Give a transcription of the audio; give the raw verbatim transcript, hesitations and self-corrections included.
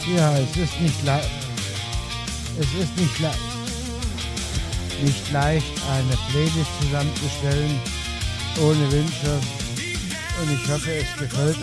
Ja, es ist nicht leicht. Es ist nicht, le nicht leicht, eine Playlist zusammenzustellen ohne Wünsche. Und ich hoffe, es gefällt